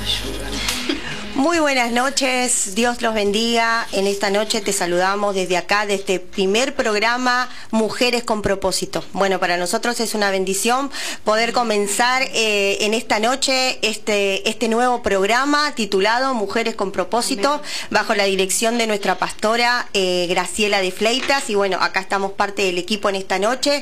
Muy buenas noches, Dios los bendiga. En esta noche te saludamos desde acá, de este primer programa Mujeres con Propósito. Bueno, para nosotros es una bendición poder comenzar en esta noche este nuevo programa titulado Mujeres con Propósito, bajo la dirección de nuestra pastora Graciela de Fleitas. Y bueno, acá estamos parte del equipo en esta noche.